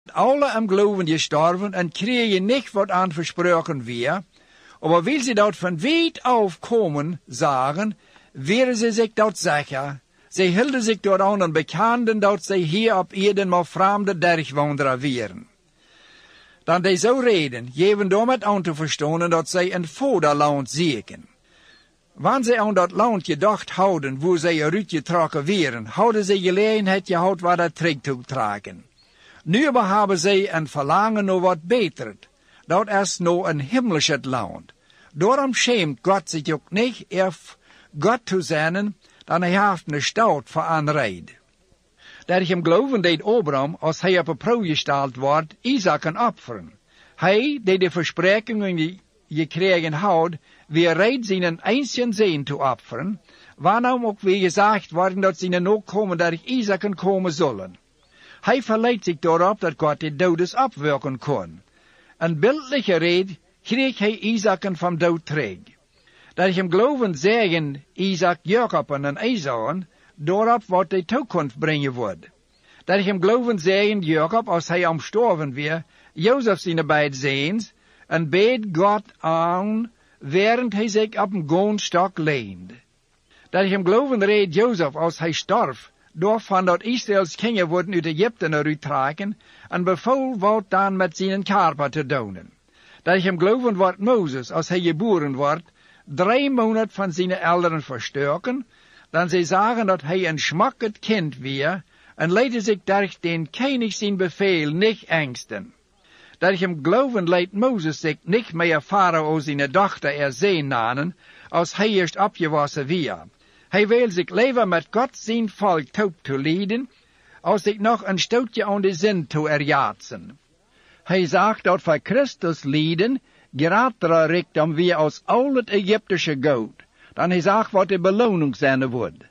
alle am Glauben gestorben und kriegen nicht, was an versprochen wir. Aber weil sie dort von weit auf kommen, sagen, wären sie sich dort sicher. Sie hielden sich dort an und bekannten, dass sie hier auf Erden mal fremde Derchwanderer wären. Dan die so reden, geven damit aan te verstaan dat zij een vaderland zieken. Wanneer zij aan dat land gedacht houden, waar zij eruit getrokken wären, hadden zij gelegenheid gehad waar dat terug te tragen. Nu aber hebben zij een verlangen naar wat beter. Dat is nog een himmlisches land. Daarom schämt God zich ook niet erf God te zijn, dan hij heeft een stad voor aanrijd. Dat hem geloven deed Abraham, als hij op een proef gesteld wordt, Isaac een offeren. Hij, die de versprekingen gekregen had, weer reed zijn einzigen zoon te offeren, waarom ook weer gezegd worden dat zijn nakomen dat Isaac komen zullen. Hij verleidt zich daarop dat God de dodes opwerken kon. Een beeldelijke red kreeg hij Isaac van dood terug. Dat hem geloven zeggen Isaac, Jacob en Esau, daarop wat de toekomst brengen wordt. Dat hem geloven zeggen Jacob, als hij omstorven weer, Jozef zijn beide zoons, en beet God aan, während hij zich op een goonstok leende. Dat hem geloven reed Jozef, als hij starf, doorvan dat Israëls kinderen worden uit Egypte eruit trekken, en beval wat dan met zijn karper te doen. Dat hem geloven wordt Mozes, als hij geboren wordt, 3 maanden van zijn ouderen verstoken, dan zij zagen dat hij een schmakkend kind weer, en leidde zich durch den König zijn bevel niet angsten. Dat hem geloven leidt Mozes zich niet meer Pharao zijn dochter erzeen nanen, als hij eerst opgewassen weer. Hij wil zich leven met God zijn volk toe te leiden, als zich nog een stootje aan de zin te erjaatsen. Hij zegt dat voor Christus lijden gerater richt om weer als al het Egyptische goud, dan hij zegt wat de beloning zijn wordt.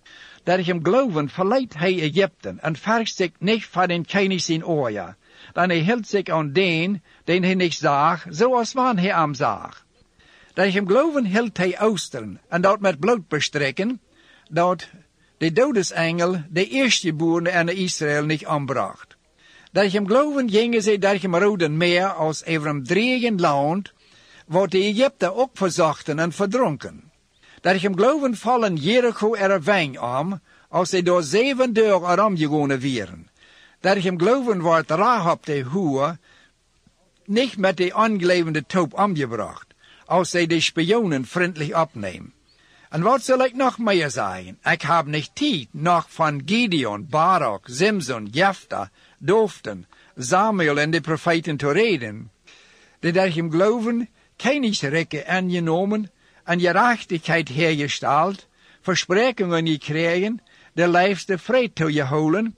Dat hem geloven verleidt hij Egypten en vergt zich niet van den König zijn oor, dan hij hield zich aan den hij niet zag, zoals wanneer hij hem zag. Dat hem geloven hield hij Oosteren en dat met bloed bestrekken, dat de dodesengel de eerstgeborene en Israël niet aanbracht. Dat hem geloven gingen zij door hem Rode Meer als over een dreigend land, wat de Egypten ook verzochten en verdronken. Dat hem geloven vallen Jericho er wijn om, als zij door 7 dagen erom gegaan waren. Dat hem geloven wordt Rahab de hoer niet met de aangelevende toop omgebracht, als zij de spionen vriendelijk opnemen. En wat zal ik nog meer zeggen? Ik heb niet tijd nog van Gideon, Barak, Simson, Jefta, Doften, Samuel en de profeten te reden. Die dat hem geloven, koningsrijken aangenomen, en gerechtigheid hergesteld, versprekingen gekregen, de lijfste vrede toegehouden,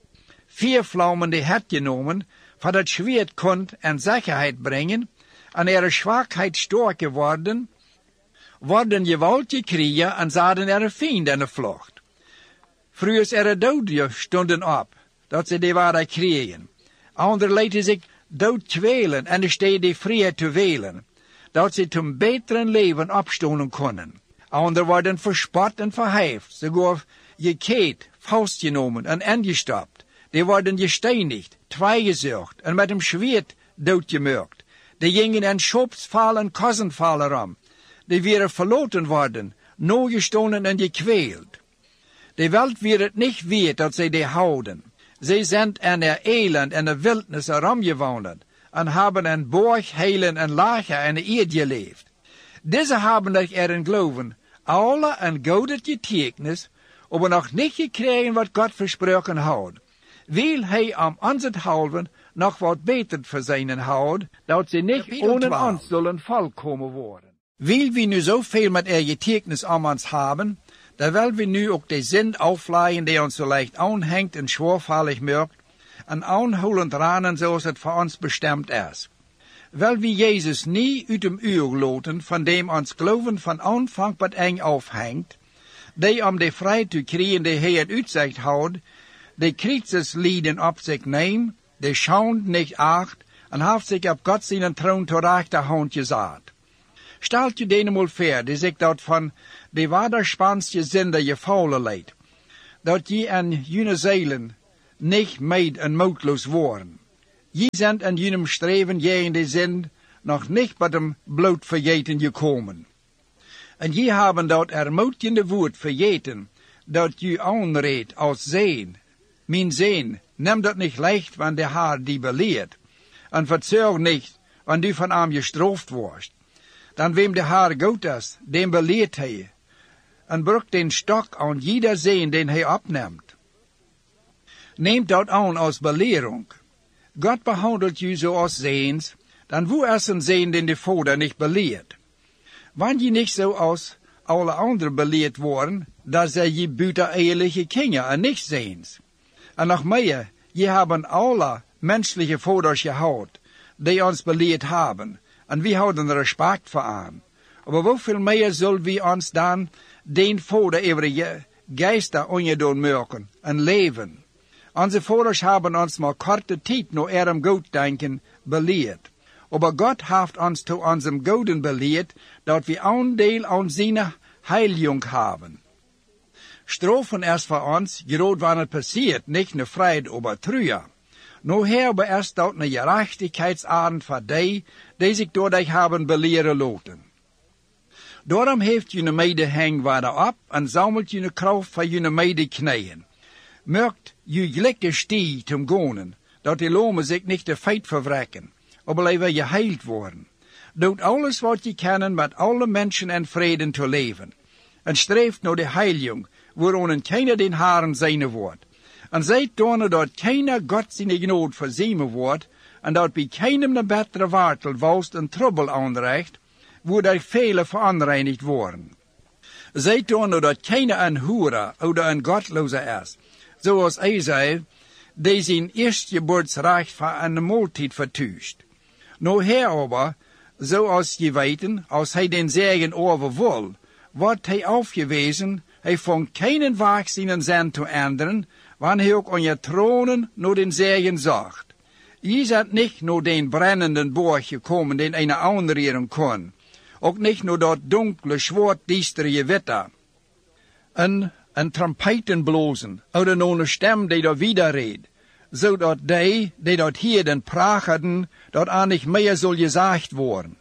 4 vlammende het genomen, voor dat zwaard kon en zekerheid brengen, en er zwakheid sterk geworden, worden geweld gekregen en zaten er vrienden in de vlucht. Vroeger er doden stonden op, dat ze die waren kregen. Anderen lieten zich dood kwelen en er steed de vrijheid te welen, dat ze tot betere leven opstonden konden. Anderen worden verspot en verheefd, sogar gekeerd, vastgenomen en ingestapt. Die worden gesteinigd, tweegezocht en met een zwaard doodgemerkt. Die gingen in schopsval en kossenval erom. Die werden verloten worden, nogestonden en gekweeld. De welt wird het niet weet dat zij die houden. Zij zijn in der elend en de wildnis herumgewandeld en hebben een borg, heilen en lager in de eerd geleefd. Deze hebben zich erin geloven, alle een gouden getuigenis, aber nog niet gekregen wat God versproken had. Wil hij om ons het halven nog wat beter voor zijn houd, dat ze niet ohne ons zullen volkomen worden. Wil we nu zoveel met getuigenis om ons hebben, dan wil we nu ook de zin aufleiden die ons zo leicht aanhangt en schwervallig merkt, en aanholend ranen zoals het voor ons bestemd is. Wil we Jezus niet uit hem uur loten, van dem ons geloven van aanvang tot eind afhangt, die om de vrijheid te krijgen die hij het uitzicht houdt, de kruiseslieden op zich neemt, de schaunt niet acht, en heeft zich op God zijn troon ter rechterhand gezet. Stelt je denen mal voor, die zich dat van de waterspanske zinde gevallen leidt, dat je en jene zeilen niet meid en moedloos worden. Je sind in jenem streven jegende zin nog niet bij dem bloot vergeten gekomen. En je hebben dat ermutigende woord vergeten, dat je aanreed als zeen. Mijn zeen, neem dat niet leicht van de haar die beleert, en verzorg niet, wanneer du van hem gestraft wordt. Dan wem de haar goed is, den beleert hij, en brukt den stok aan jeder zeen den hij opneemt. Neemt dat aan als belering. God behandelt je zoals zeens, dan wo is een zeen den de vader niet beleert. Wanneer je niet zoals alle anderen beleerd worden, dan zijn je buiteneierlijke kinderen en niet zeens. En nog meer, je hebben alle menselijke vaders gehad, die ons beleerd hebben, en we houden respect voor aan. Maar hoeveel meer zullen we ons dan den vader over je geesten ongedoen maken en leven? Onze vaders hebben ons maar korte tijd naar ihrem Goeddenken beleerd. Aber God heeft ons zu unserem Goden beleerd, dat we aandeel aan zijn heiligung hebben. Strafen is voor ons, gerade wanneer het passiert, niet een vrijheid over truja. No hebben is dat een gerechtigheitsabend voor die zich door dich hebben beleren laten. Daarom heeft je mede hang waarde op en zamelt je kracht voor je mede knieën. Merkt je gelijke stie te gonen, dat die lomen zich niet de feit verwrekken, aber blijven geheild worden. Doet alles wat je kan met alle mensen en vreden te leven. En streeft naar de heiliging, waarin keiner den haren zijn wordt. En zijt dan dat keiner God zijn genade verzemen wordt, en dat bij keinem een betere wartel walst en trubbel aanrecht, waar er vele veronreinigd worden. Zijt dan dat keiner een hoera of een godloze is, zoals hij zei, die zijn eerstgeboortsrecht van een maaltijd vertuist. Nou herover, zoals je weten, als hij den zegen over wil, wordt hij afgewezen, hij vond geen waag zijn zin te änderen, wanneer hij ook aan je tronen naar den zegen zocht. Je bent niet naar den brennenden borg gekomen, den een aanreren kon, ook niet naar dat donkele, zwart, diestere witte. En trompeten blozen, of een stem die daar wieder reed, zodat die dat hier den prachten, dat aan niet meer zal gezegd worden.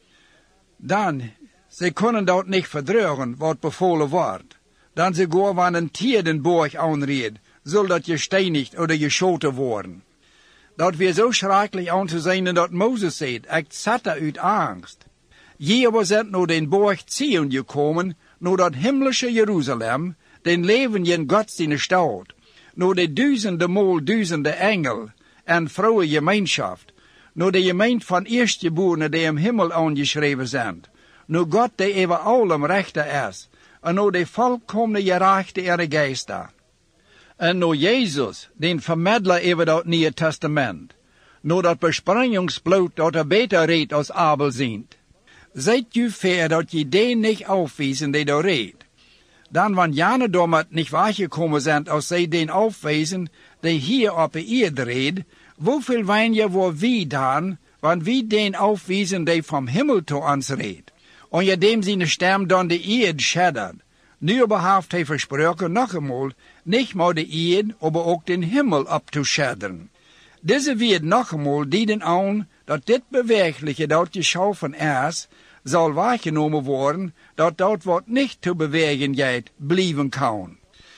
Dan, ze kunnen dat niet verdrugen, wat bevolen wordt. Dan ze gewoon wanneer een tier den borg aanreed, zal dat gesteinigd of geschoten worden. Dat weer zo schrikkelijk aan te zijn dat Mozes zegt, ik zat uit angst. Je aber zijn naar den borg Zion gekomen, naar dat himmlische Jeruzalem, den leven in God zijn stad, naar de duizende engel en vrouwen gemeenschap, naar de gemeente van eerstgeborenen die im Himmel aangeschreven zijn, naar God die over allem rechter is, en naar de volkomene gerechte ihre geesten. En naar Jezus, den vermiddler over dat Nieuwe Testament, naar dat besprengingsbloed dat er beter reed als Abel zint. Zijt je ver dat je den niet afwezen die daar reed. Dan wanneer jane dommert niet weggekomen zijn als zij den afwezen die hier op de eerde reed, hoeveel weinig voor wie dan, wanneer wie den afwezen die van Himmel toe ons reed. En je dem zijn stem dan de eerde scheddert. Nu aber heeft hij versproken nog eenmaal, niet maar de eerde, maar ook den Himmel op te schedderen. Deze wird nog eenmaal dienen aan dat dit bewegelijke dat geschaffen is, zal waargenomen worden, dat wat niet te bewegen gaat, blijven kan.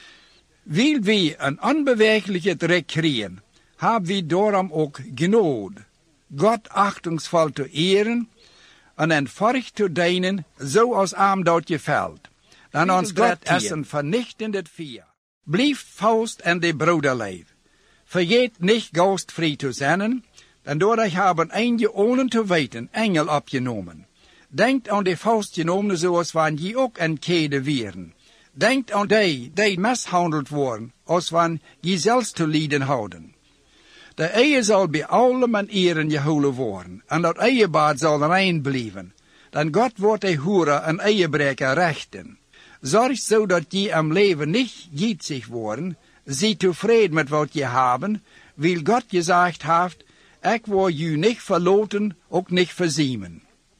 Wil we een onbewegelijke trek krijgen, hebben we daarom ook genade, God achtingsvol te eren en een vork te dienen, zoals hem dat gevalt. Dan ons God is een vernichtende vier. Blijf vast in de broederlijf. Vergeet niet gastvrij te zijn, en doordat hebben eindige ohne te weten engel opgenomen. Denkt aan de vastgenomen zoals wanneer je ook een kede wieren. Denkt aan die mishandeld worden, als wanneer je zelfs te lijden houden. De eie zal bij alle manieren gehouden worden, en dat eiebaard zal rein blijven. Dan God wordt de hoeren en eiebreker rechten. Zorg zo dat je am leven niet gietzig worden, zie tevreden met wat je hebben, wil God gezegd heeft, ik wil je niet verloten, ook niet verziemen.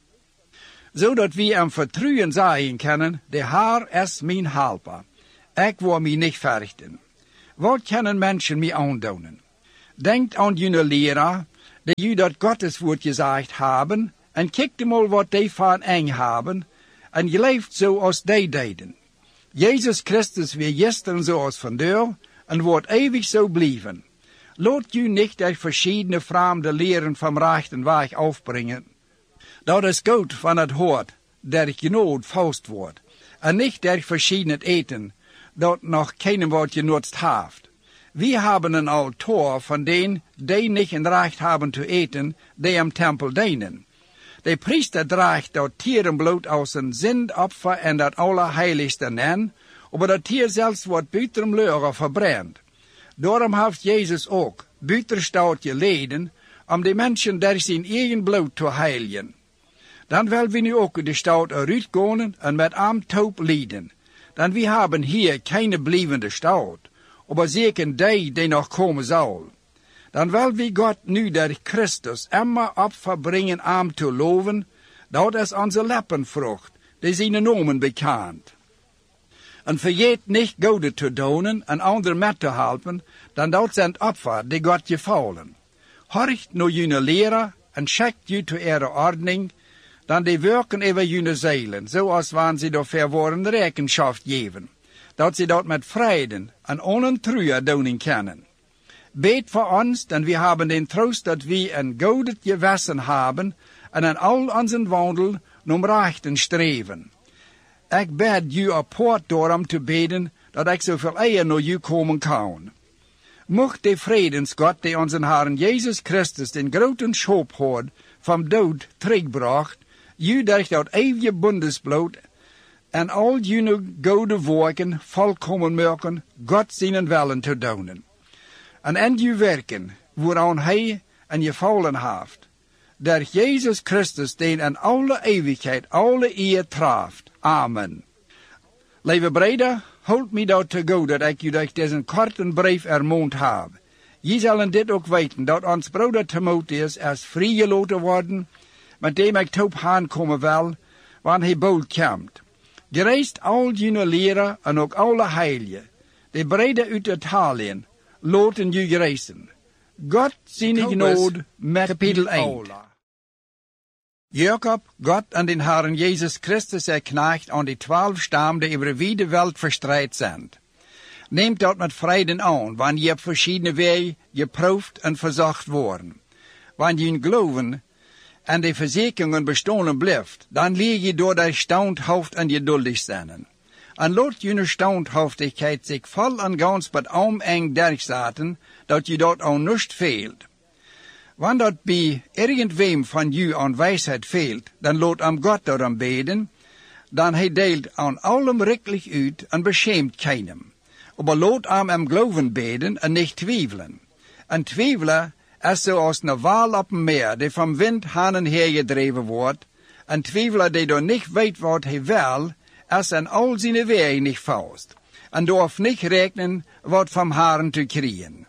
Zodat we am vertrouwen zeggen kunnen, de Heer is mijn helper. Ik wil mij niet verrichten. Wat kunnen mensen mij aandoen? Denkt aan jullie leraar, die ju dat Gotteswoord gezegd haben, en kijkt mal wat die van eng hebben, en je leeft zo als die deden. Jezus Christus weer gisteren zoals vandaag, en wordt eeuwig zo blijven. Laat u niet durch verschiedene vreemde leren van rechten weg aufbrengen. Dat is goed van het hoort, der genood vast wordt, en niet durch verschiedene eten, dat nog keinem wat genutzt heeft. Wir haben een Autor van denen, die niet een recht hebben te eten, die am tempel dienen. De priester draagt dat tierenbloed als een zindopfer en dat allerheiligste nen, maar dat tier zelfs wordt buiten leuren verbrand. Daarom heeft Jezus ook buitenstout geleden, om de mensen door zijn eigen bloed te heiligen. Dan wil we nu ook de stout eruit gaan en met hem toop lijden. Dan we hebben hier keine blijvende stout, maar zeker die nog komen zal. Dan wil we God nu door Christus immer opfer brengen om te loven, dat is onze leppenvrucht, die zijn nomen bekend. En vergeet niet goede te doen en anderen met te helpen, dan dat zijn opfer die God gevallen. Horcht naar jullie leren en checkt jullie te ihre ordening, dan die werken over jullie zeilen, zoals wanneer ze door verwoorden rekenschap geven, dat ze dat met vrede en onontruie doen kunnen. Beet voor ons, dan we hebben den troost dat we een goede gewesen hebben en in al onze wandel om rechten streven. Ik bid u apart daarom te beden, dat ik zoveel eer naar u komen kan. Mocht de vredensgod die onze Herren Jezus Christus den groten schoophoord van dood terugbracht, u durch dat eeuwige bundesbloed en al jullie goede werken volkomen maken, God zijn willen te doen. En in uw werken, waaraan hij en je vallen heeft, door Jezus Christus den in alle eeuwigheid alle eer treft. Amen. Lieve breder, houd me dat te go, dat ik u durch deze korte brief ermoond heb. Je zullen dit ook weten, dat ons broeder Timotheus is vrijgelaten worden, met dem ik top aankomen wil, wanneer hij bold komt. Gereist al jullie leren en ook alle heiligen, de breder uit Italië, laten jullie reizen. God zijn genade met kapitel 1. Jacob, God en den Herren Jezus Christus erknecht aan die 12 stammen die over de wijde wereld verstreit zijn. Neemt dat met vrede aan, wanneer je op verschillende wegen geproefd en verzocht worden. Wanneer je geloven en de verzekeringen bestolen blijft, dan leer je door de standhoofd en geduldig zijn. En laat je standhoofdigheid zich vol en gans met arm eng durchzetten, dat je dat aan niets veelt. Wanneer dat bij irgendwem van u aan wijsheid veelt, dan laat am God daarom beden, dan hij deelt aan allem richtelijk uit en beschämt keinem. Maar laat am geloven beden en niet twijfelen. En twijfelen is zoals een wal op een meer, die van wind heen en her gedreven wordt, en twijfelen die door niet weet wat hij wil, is en al zijn wegen niet vast, en durft niet rekenen wat van Herren te krijgen.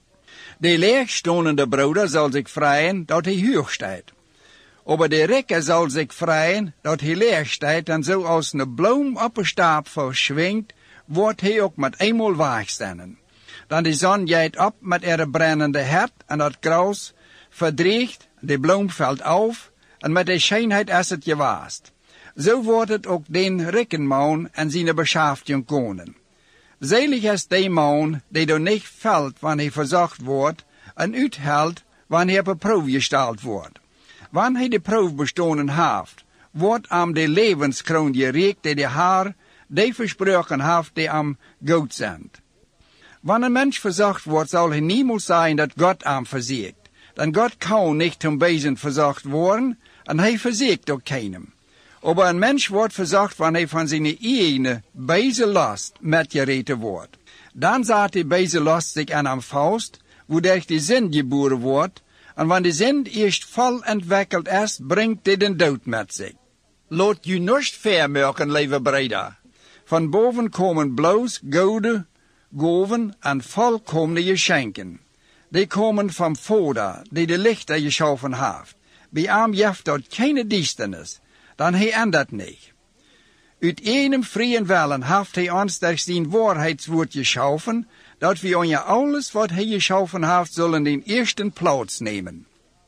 De leegstonende broeder zal zich vrijen dat hij hoog staat. Maar de rekker zal zich vrijen dat hij leeg staat en zo als een bloem op een staap verschwingt, wordt hij ook met eenmaal wegstaan. Dan de zon gaat op met haar brandende hert en dat gras verdriegt, de bloem valt af en met de schijnheid is het gewaast. Zo wordt het ook den rekkenman en zijn beschafting konen. Zelig is de man die door niet valt wanneer hij verzocht wordt en uithelt wanneer hij op proef gesteld wordt. Wanneer hij de proef bestonen heeft, wordt aan de levenskroon gereikt die de Heer die versproken heeft die am goed zijn. Wanneer een mens verzocht wordt, zal hij niemals zijn dat God hem verziekt. Dan God kan niet ten bezen verzocht worden en hij verziekt ook keinem. Maar een mens wordt verzocht wanneer hij van zijn eigen bezenlast metgereten wordt. Dan zet die bezenlast zich aan hem vast, waardoor de zin geboren wordt, en wanneer de zin eerst vol ontwikkeld is, brengt hij de dood met zich. Laat je niet vermerken, lieve breder. Van boven komen bloos goede gaven en volkomene geschenken. Die komen van Vader, die de lichter geschaffen heeft. Bij hem heeft dat geen duisternis, dan hij ändert niet. Uit einem vrije willen heeft hij ons door zijn waarheidswoord geschaffen, dat we aan alles wat hij geschaffen heeft zullen den eersten plaats nemen.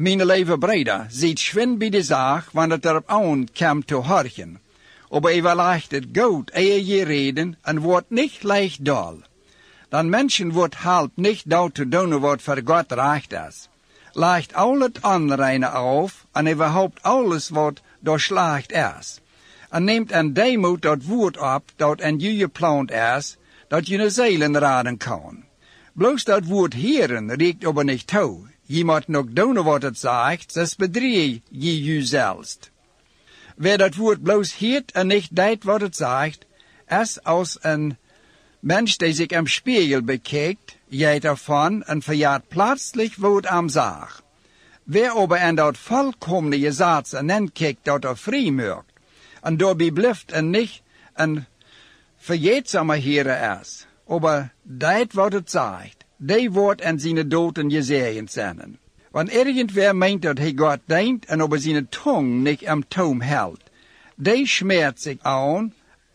Mijn lieve breder, ziet schwin bij de zaak, wanneer het erop aankomt te horchen. Aber vielleicht het goed eer je reden en wordt niet leicht dol. Dan mensen wordt halb niet dat te doen wat voor God recht is. Leicht al het onreine af en überhaupt alles wat door slecht is. En neemt een deemoed dat woord op dat en je geplant is, dat je de zielen raden kan. Bloos dat woord heren reikt aber niet toe. Je moet nog doen wat het zegt, dus bedrieg je jezelf. Wer dat woord bloos heert en niet deed wat het zegt, is als een mens die zich im spiegel bekijkt, jeet ervan en verjaart plötzlich wat het am zag. Wer aber in dat volkomene gezaats en kijkt dat vrij merkt, en daarbij blijft en niet een verjetsamer Heere is, aber deed wat het zegt, die wordt en zijn doden gezegend zijn. Want irgendwer meint dat hij God denkt en over zijn tong niet am toom houdt, die schmeert zich aan,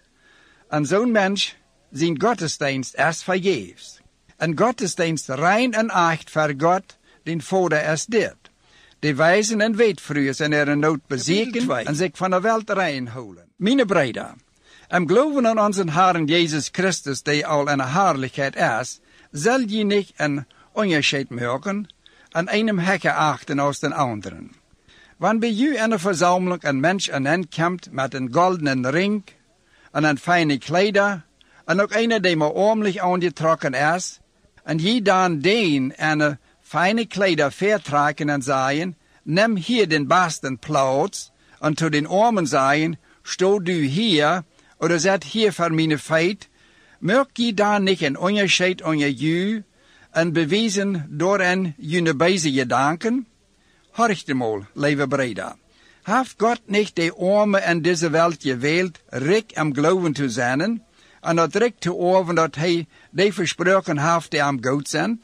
en zo'n mens zijn gottesdienst is vergeefs. En gottesdienst rein en echt voor God, den Vader is dit. De wijzen en weetvruers en er een nood bezeken en zich van de wereld reinhouden. Mijn breder, geloven aan onze Herren Jezus Christus, die al in herrlijkheid is, zal je niet een onderscheid maken en einem hekken achten als den anderen. Wanneer bij u in de verzameling een mens aankomt met een goldenen ring en een fijne kleider en ook een die maar ordentlich aangetrokken is, en je dan den een fijne kleider vertrekken en zeggen, neem hier den besten plaats, en tot den armen zeggen, sto du hier, oder zet hier voor mijn feit, merk je dan niet een onderscheid onder je en bewijzen door een jene bijze gedanken? Horcht eenmaal, lieve breder. Heeft God niet de armen in deze wereld gewählt, rijk am geloven te zijn, en dat rijk te oven dat hij die versproken heeft die am goed zijn?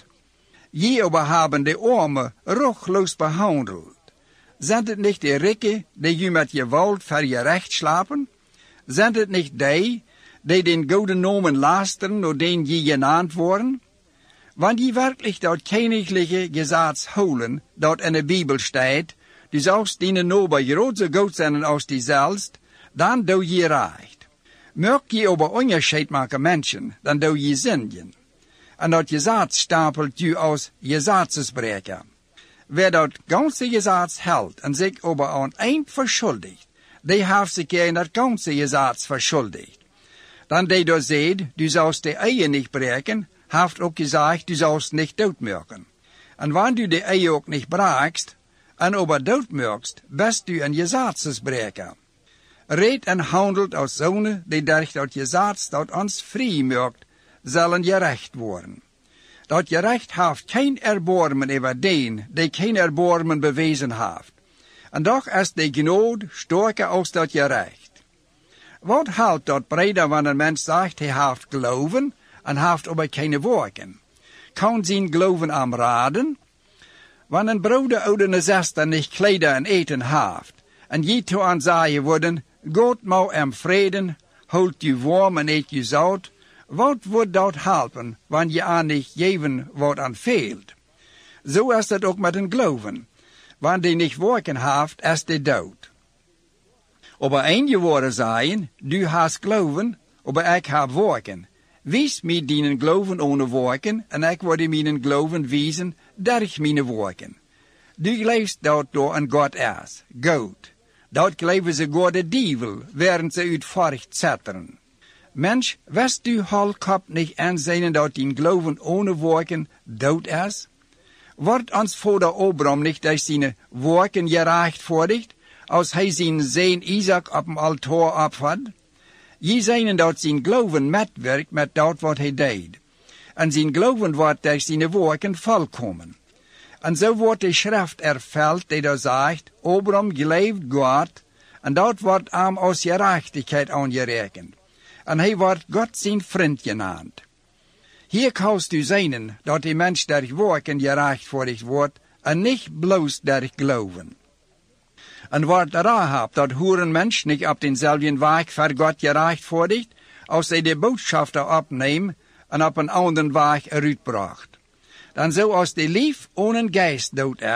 Je aber hebben de armen ruchloos behandeld. Zijn het niet de rijken die je met geweld voor je recht slapen? Zijn het niet die den gouden nomen lasteren door den je genaamd worden? Want je werkelijk dat königliche Gesetz holen, dat in de Bibel staat, du sollst deine Nober groot so goed zijn als die zelfst, dan doe je recht. Merk je aber onderscheid maken mensen, dan doe je zinjen. En dat Gesetz stapelt je als Gesetzesbrecher. Wer dat ganze Gesetz hält en zich aber aan eind verschuldigt, die heeft zich in dat ganze Gesetz verschuldigt. Dan die dat zegt, du sollst de Ehe nicht breken, heeft ook gezegd, du sollst nicht doodmerken. En wanneer du de Ehe ook nicht brekst, en aber doodmerkst, bist du een Gesetzesbrecher. Reed en handelt als zonen, die durch dat Gesetz dat ons vrij merkt, zullen gerecht worden. Dat gerecht heeft geen erbarmen over den, die geen erbarmen bewezen heeft. En doch is de genade sterker als dat gerecht. Wat houdt dat breder wanneer een mens zegt, hij heeft geloven, en heeft aber keine werken? Kan zijn geloven am raden? Wanneer een broeder ouder een zuster niet kleden en eten heeft, en je toe aan zeggen worden, God mau am vreden, holt je warm en eet je zout, wat wordt dat helpen, wanneer je aan niet geven wat aan veelt? Zo is het ook met een geloven. Wanneer die niet werken heeft, is die dood. Aber einige woorden zeggen, du hast geloven, aber ik heb werken. Wijs mij dienen geloven ohne werken, en ik word mijn geloven wijzen durch mijn werken. Du geloofst dat door een God is, goed. Dat geloven ze God de dievel, während ze uit furcht zetteren. Mensch, wist du halkap niet aanzien dat die geloven ohne werken dood is? Wordt ons vader Abraham niet durch zijn werken gerechtvaardigd, als hij zijn zoon Isaac op een altaar opvat? Je zijn dat zijn geloven metwerkt met dat wat hij deed. En zijn geloven wordt durch zijn werken volkomen. En zo wordt de schrift ervuld die daar zegt, Abraham geloofd God, en dat wordt hem als gerechtigheid aangerekend. En hij wordt God zijn vriend genaamd. Hier kannst u zien dat de mens durch werken gerechtvaardigd wordt, en niet bloos durch geloven. En wordt Rahab, dat hoerenmensch, niet op denzelfden weg voor God gerechtvaardigd, als hij de boodschafter opneemt en op een anderen weg eruit bracht. Dan zoals de lief ohne geest dood is,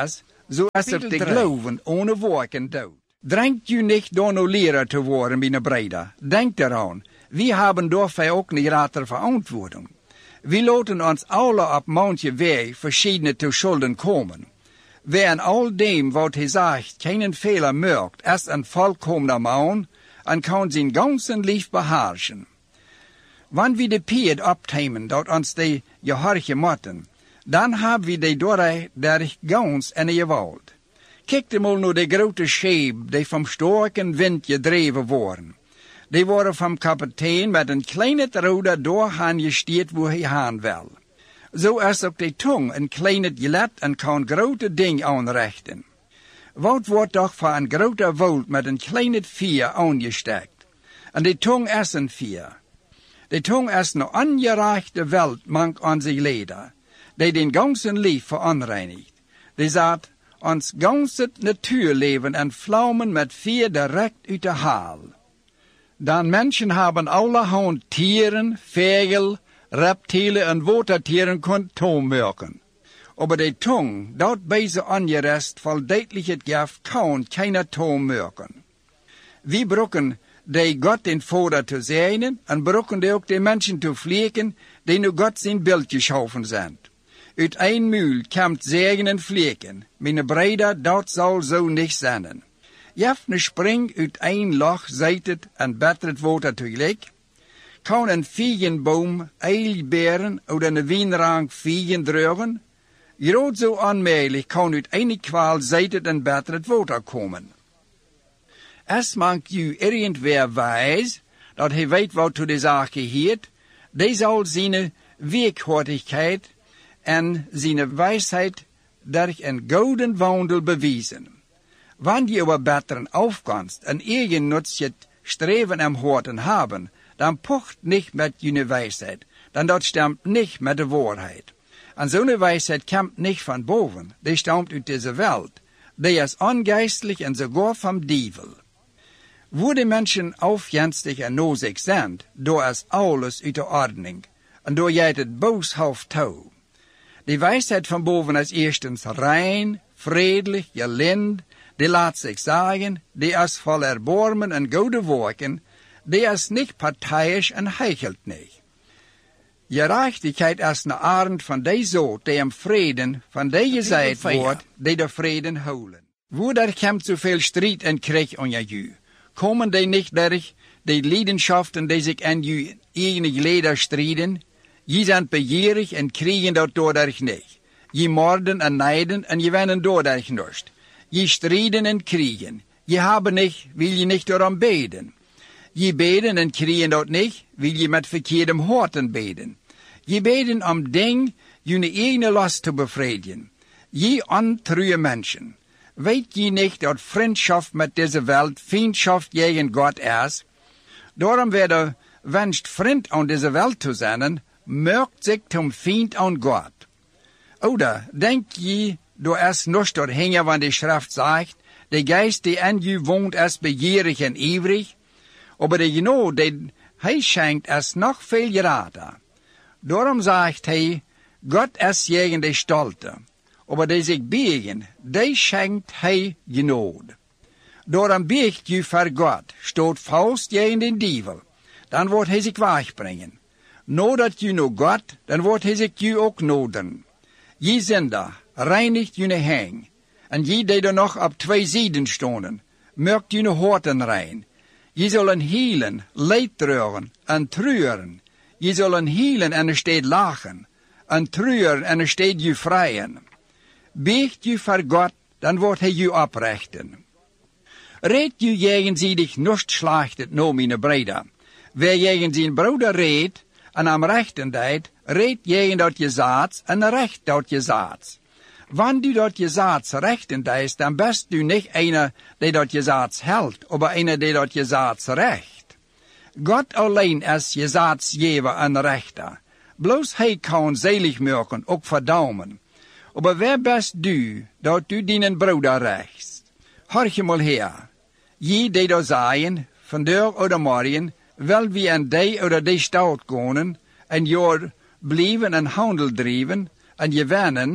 so als op de geloven ohne werken dood. Drängt u nicht door no leraar te worden, mijn breder. Denk eraan, we hebben daarvoor ook een grote verantwoording. We laten ons alle op manche weg verschiedene te schulden komen. Wer in al dem wat hij zegt keinen Fehler merkt, is een volkomener man en kan zijn ganzen lief beherrschen. Wanneer we de peed opnemen dat ons de gehorchen moeten, dan hebben we de doordat gans in je wald. Kijk mal naar de grote scheep die van sterke wind gedreven worden. Die worden van kapitein met een kleine roder doorgaan gesteerd waar hij gaan wil. Zo is ook de tong een kleine gelet en kan grote dingen aanrichten. Wat wordt toch voor een grote woud met een kleine vier aangestekt? En de tong is een vier. De tong is een ongerechte welt mank onze leden, die den ganzen lief veronreinigt. Die zat ons ganse natuurleven en vlammen met vier direct uit de haal. Dan mensen hebben allerhand tieren, vogel, reptielen en watertieren kunnen toonmerken. Aber de tong, dat bij ze ongerest volduidelijk het gaf, kan keiner toonmerken. We brokken die God den Vader te zijn en brokken die ook de mensen te vleken die nu God zijn beeld geschaffen zijn. Uit een muil komt zegen en vleken. Mijn breder, dat zal zo niet zijn. Jefne spring uit een loch zeitet en bettert water tegelijk. Kan een viegenboom eil beren of een wijnrank viegen drugen? Groot zo onmogelijk kan uit een kwaal zeitet en bettert water komen. Es mank u irgendwer wijs, dat hij weet wat to de zaak heert, die zal zijn weekhoortigheid en zijn wijsheid durch een gouden wandel bewijzen. Wanneer je over betteren aufkanst en eigennutz het streven am horten haben, dan pocht nicht met je wijsheid, dan dat stemt nicht met de waarheid. En zo'n wijsheid komt nicht van boven, die stemt uit deze welt, die is ongeistlich en sogar vom Dievel. Wo de mensen aufjenstig en nozig zijn, door is alles uit de ordening, en door jij het booshoofd toe. De wijsheid van boven is eerstens rein, vredelijk, gelind, die laat zich zeggen, die is vol erbarmen en goede werken, die is niet partijdig en heichelt niet. Gerechtigheid is een arend van die soort die hem vreden van die gezegd wordt, die de vreden houden. Wo er komt zoveel strijd en krijg aan je, komen die niet durch die leidenschaften die zich in je eigen leden strijden? Je zijn begierig en krijgen dat doordat niet. Je moorden en neiden en je winnen doordat niet. Je strijden en krijgen. Je hebben niet, wil je niet erom beden. Je beden en krijgen dat niet, wil je met verkeerde harten beden. Je beden om ding je eigen last te bevredigen. Je ontruie mensen. Weet je niet dat vriendschap met deze wereld vriendschap tegen God is? Daarom werd wenscht vriend aan deze wereld te zijn, merkt zich zum Feind aan God. Oder denk je, du is nog dat hingen van de schrift zegt, de geest die in je woont is begierig en ivrig, aber de genade die hij schenkt is nog veel groter. Daarom zegt hij, God is tegen de stolte, aber die zich begen, die schenkt hij genade. Daarom beegt je voor God, stoot vast tegen de dievel, dan wordt hij zich wegbrengen. Nadat je no God, dan wordt hij zich je ook noden. Je zinder, reinigt je hang, en je die er nog op twee zijden stonden, merkt je harten rein. Je zullen hielen, leed treuren en treuren. Je zullen hielen en er steed lachen, en treuren en er steed je vrijen. Beegt je voor God, dan wordt hij je oprechten. Reed je gegenseidig nicht slachtet no mijn breder. Wer gegen zijn broeder reed, en am rechten deed, reed gegen dat je zaad en recht dat je zaad. Wanneer du dat je zaad rechten deed, dan best du niet einer die dat je zaad held, aber einer die dat je zaad recht. God alleen is je zaadsgever en rechter. Bloos hij kan selig merken, ook verdaumen. Aber wer best du, dat du dienen broeder rechts? Horch mal her. Je die da zeggen, vandaag oder morgen, wil we in die oder die stad gaan, en je blijven en handel drijven, en je wennen,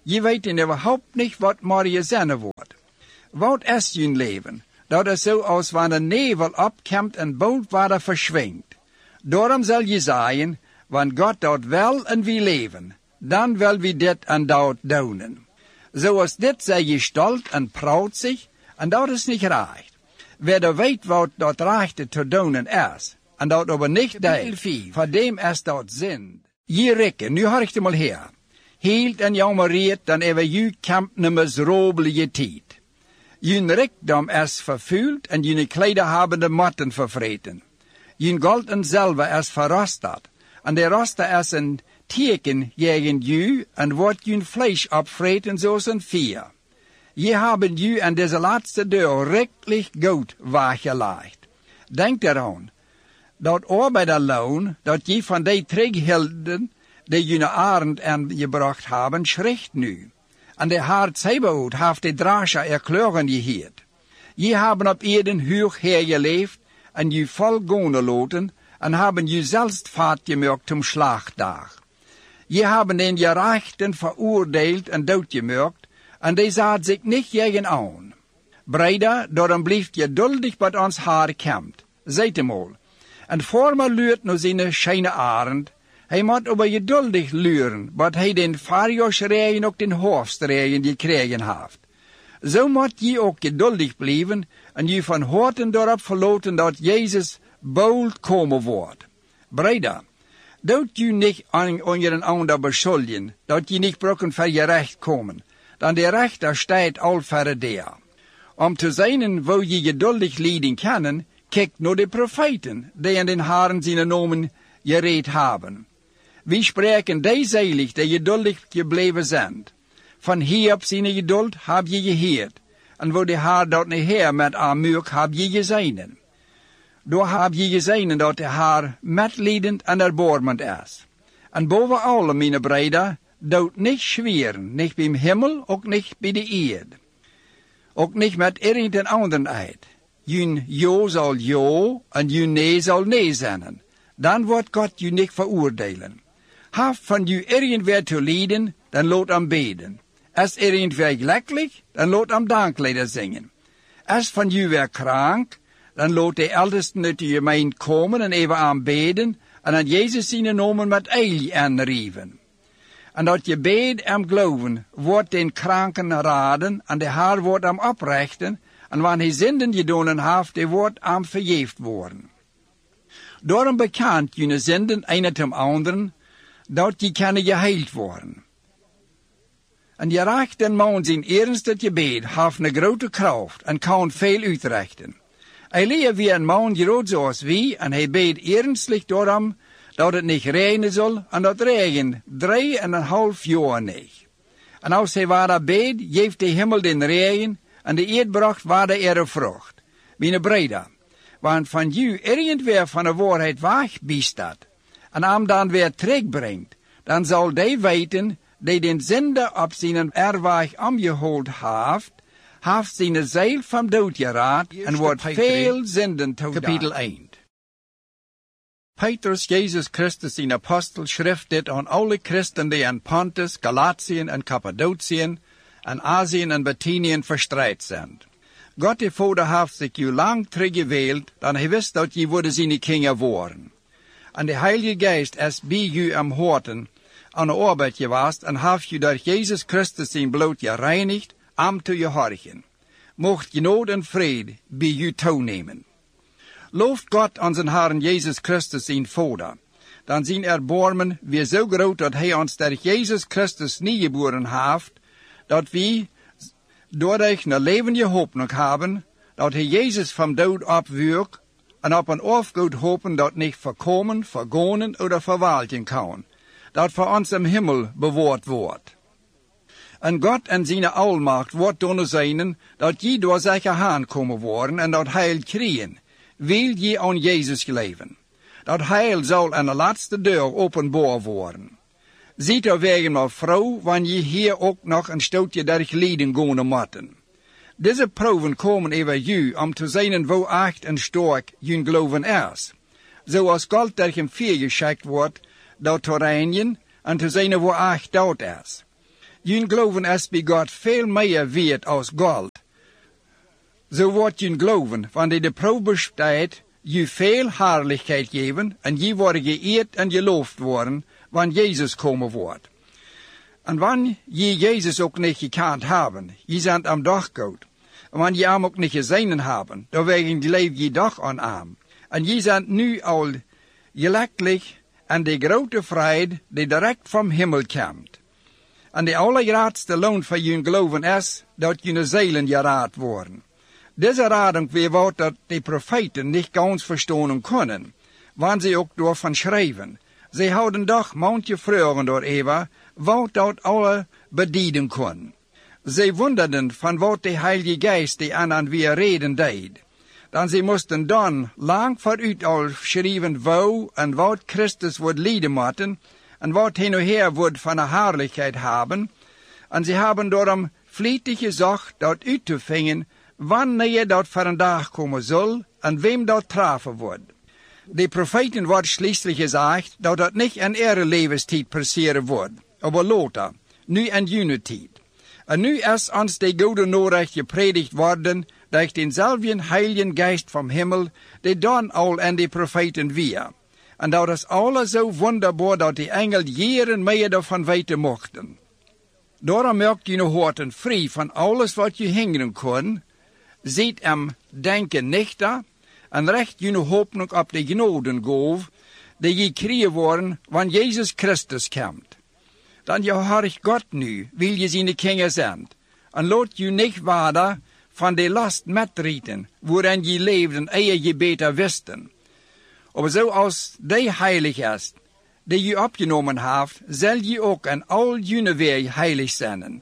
Je weten überhaupt nicht, wat morgen zijn wordt. Wat is jullie leven? Dat is zo als wanneer nevel opkomt en bootwater verschwingt. Daarom zal je zeggen, want God dat wel en wie leven, dan wil wie dit en dat doen. Zoals dit zij je stolt en proud zich, en dat is niet recht. Wer weet wat dat rechte te doen is, en dat aber niet deed, voor dem is dat zin. Je rekken, nu hoor ik het mal her. Hield en jammerreed, dan even je kamp ne miserabele tijd. Jun rijkdom is vervuild en jullie kleider hebben de motten vervreten. Jun gold en zilver is verrostet, en de roster is een teken tegen ju en wordt jun vlees opvreten zoals een vier. Je hebben ju aan deze laatste deur rechtlich goed weggelegd. Denk eraan, dat arbeiderloon dat je van die terughielden, die jullie arend aangebracht hebben, schrikt nu. En de hart Zebaoth heeft de drasje erkleuren geheerd. Je hebben op Eden hoog hergeleefd en je volgone loten en hebben je zelfs vaartgemerkt zum slagdag. Je hebben den gerechten veroordeeld en doodgemerkt en die zat zich niet tegen aan. Breder, daarom blijft je duldig wat ons haar komt. Zijt hem al. En vormer luurt nu zijn schijne arend. Hij moet over geduldig luren, wat hij den varjaarsrijen ook den hoofstrijen gekregen heeft. Zo moet je ook geduldig blijven en je van horten daarop verloten dat Jezus bold komen wordt. Breder, doet je niet aan je een ander beschuldigen, dat je niet brokken voor je recht komen, dan de rechter staat al verder daar. Om te zijn waar je geduldig lijden kan, kijk naar de profeten, die aan den Haren zijn nomen gereed hebben. Wie spreken die zeilig die geduldig gebleven zijn? Van Hiob zijn geduld heb je geheerd, en waar de Heer dat niet her met aanmuur heb je gezien. Door heb je gezien dat de Heer medlijdend en erbarmend is. En boven alle, mijn breder, doet niet schweren, niet bij de hemel, ook niet bij de eerd. Ook niet met irgendein anderen uit. Jun ja zal ja, en jun nee zal nee zijn. Dan wordt God je niet veroordelen. Haft van je irgendwer te lijden, dan laat hem beden. Is irgendwer gelukkig, dan laat hem danklieder zingen. Is van je weer krank, dan laat de ältesten uit je gemeente komen en even aanbeden, en aan Jezus zijn nomen met eil aanrieven. En dat je bed en geloven, wordt den kranken raden, en de Heer wordt hem oprechten, en wanneer hij zinden gedaan heeft, die wordt hem vergeefd worden. Daarom bekend je zinden een ten anderen, dat je kunnen geheild worden. En je rechten man zijn eerste gebed heeft een grote kracht en kan veel uitrichten. Hij leert wie een man groot zoals wie en hij beet ernstlich daarom dat het niet regenen zal en dat regen 3,5 jaar niet. En als hij waar beet, geeft de hemel den regen en de eerdbracht waar de vrucht. Mijn breder, want van jou irgendwer van de waarheid weg bestaat en hem dan weer terugbrengt, dan zal die weten, die den zender op zijn erweg omgehold heeft zijn ziel van dood geraad en wordt veel zenden toegedaan. Kapitel 1. Petrus, Jezus Christus, zijn apostel, schrift dit aan alle christen die in Pontus, Galatien en Cappadocien en Asien en Bithynien verstreit zijn. God de Vader heeft zich u lang teruggeweeld, dan hij wist dat je worden zijn kinderen worden. En de Heilige Geest is bij u am horten, aan de arbeid geweest, en heeft u door Jezus Christus zijn bloed gereinigd, am te gehorchen. Mocht genade en vrede bij u toenemen. Looft God onze Herrn Jezus Christus zijn Vader, dan zijn erbarmen weer zo groot dat hij ons door Jezus Christus niegeboren heeft, dat wij doordat een levende hoop hebben, dat hij Jezus van dood opwierp en op een afgoed hopen dat niet verkomen, vergonen of verwalten kan, dat voor ons im Himmel bewaard wordt. En God en zijn almacht wordt doen zijn dat je door zijn hand komen worden en dat heil krijgen, wil je aan Jezus leven. Dat heil zal aan de laatste deur openbaar worden. Ziet er wegen maar vrouw, wanneer je hier ook nog een stootje durch lijden gaan moeten. Deze proeven komen over u om te zijn hoe echt en sterk je geloven is. Zoals God durch hem vuur geschikt wordt, dat te reinigen en te zijn hoe echt dat is. Jullie geloven is bij God veel meer waard als gold. Zo wordt jullie geloven, wanneer de proef bestaat, je veel heerlijkheid geven en je worden geëerd en geloofd worden, wanneer Jezus komen wordt. En wanneer je Jezus ook niet gekend hebben, je bent am dag goed. En wanneer je hem ook niet gezien hebben, dan wegen je leef je dag aan hem. En je bent nu al gelukkig en de grote vrede die direct van hemel komt. En de allergrootste loon van jullie geloven is, dat jullie zielen geraad worden. Deze rading weer wat dat de profeten niet ganz verstaan kunnen, wanneer ze ook door van schrijven. Ze houden doch manche vragen door Eva, wat dat alle bedienen kon. Ze wonderden van wat de Heilige Geest die aan weer reden deed. Dan ze moesten dan lang vooruit al schrijven wou en wat Christus wordt lijden moeten, en wat hij nu her wordt van de heerlijkheid hebben. En ze hebben daarom vlietig gezocht dat uit te vinden, wanneer dat voor een dag komen zal en wem dat treffen wordt. De profeten wordt schließlich gezegd dat dat niet in ihre levenstijd passeren wordt, maar later, nu in jene tijd. En nu is ons de goede Nachricht gepredigt worden durch denzelfden Heiligen Geist vom Himmel, die dan al in de profeten weer. En dat is alles zo wonderbaar dat de engel jaren meer daarvan weten mochten. Daarom maakt je horten vrij van alles wat je hinderen kon, ziet hem denken nichter en recht je hoop op de genodengolf die je krijgen worden wanneer Jezus Christus komt. Dan je harrig God nu, wil je zijn kinderen zijn, en laat je niet waarder van de last metrieten, waarin je leefden eer je beter wisten. Maar zoals die heilig is, die je opgenomen heeft, zal je ook in al je weer heilig zijn.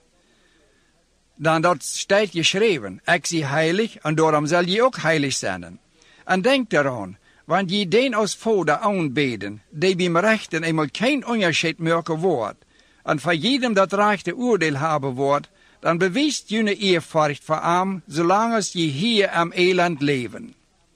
Dan dat staat geschreven, ik zie heilig, en daarom zal je ook heilig zijn. En denk eraan, want je den als vader aanbeden, die bij mijn rechten eenmaal geen onderscheid maken wordt, en voor jedem dat rechte oordeel hebben wordt, dan bewijst je eerfurcht voor hem, zolang als je hier am Elend leven.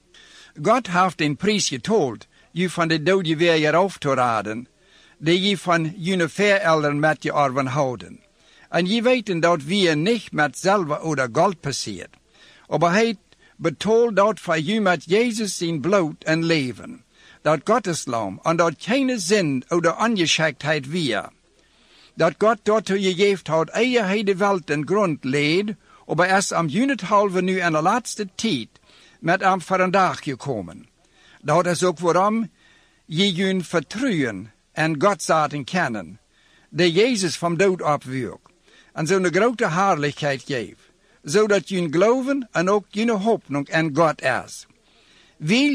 God heeft den prijs getold, je van de dode weer af te raden, die je van je verelderen met je arven houden. En je weten dat wir niet met zilver oder gold passiert, maar hij betoelt dat voor je met Jezus zijn bloed en leven, dat Gottes lam en dat geen zin oder ongeschiktheid weer. Dat God daartoe gegeven had, eer hij de welt en grond leed, maar is am halve nu in de laatste tijd met hem voor een dag gekomen. Dat is ook waarom je jun vertrouwen en God zaten kennen, die Jezus van dood opwierp, en zo'n grote heerlijkheid geeft, zodat je geloven en ook je hoop in God is. Wil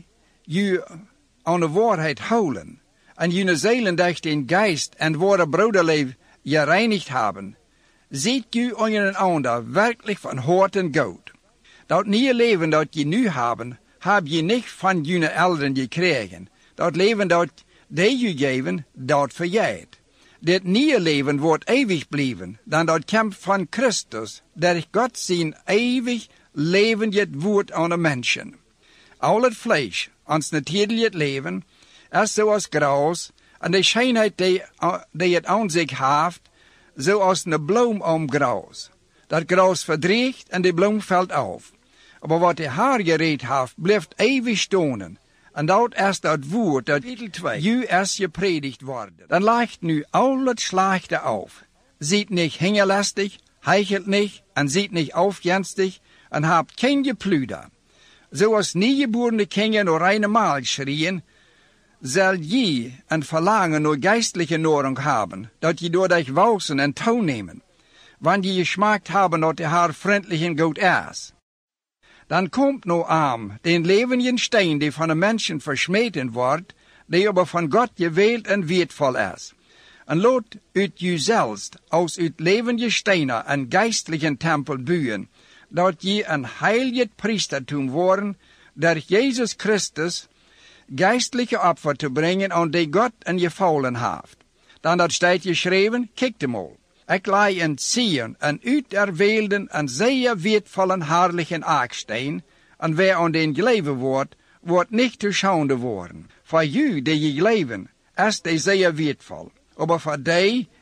je aan de waarheid houden, en je zielen durch den Geist en ware broederleef gereinigd hebben, ziet je ondereinander werkelijk van harten goed. Dat nieuwe leven dat je nu hebben, heb je niet van je ouderen gekregen. Dat leven dat die je geven, dat verjaart. Dit nieuwe leven wordt eeuwig blijven, dan dat komt van Christus, dat God zijn eeuwig leven het woord aan de mensen. Al het vlees, ons natuurlijk leven, is zoals gras, en de schijnheid die het aan zich heeft, zoals een bloem om gras. Dat gras verdriegt en de bloem valt af. Maar wat de Heer gereed heeft, blijft eeuwig stonen. En dat is dat woord dat u is gepredigd worden. Dan ligt nu al het slechte af. Ziet niet hingerlastig, heichelt niet en ziet niet aufjenstig en hebt geen gepluder. Zoals nieuwgeborene kinderen door reine maal schreien, zal je een verlangen naar geistelijke nahrung hebben, dat je door dich wachsen en toenemen, wanneer je geschmackt hebben dat de Heer vriendelijk en goed is. Dan komt nu aan den levenden steen die van de mensen versmeten wordt, die aber van God gewild en wertvol is. En laat uit jezelf als uit levende stenen een geistelijke tempel bouwen, dat je een heilig priestertum worden, door Jezus Christus geistelijke offer te brengen aan die God en je vallen heeft. Dan dat staat geschreven, kijk de mal. Ik lei in Zion een uiterweelden en zeer wertvollen herrlichen Aksteen, en wer aan den geleven wordt niet te schande worden. Voor u die je leven, is die zeer wertvol. Maar voor die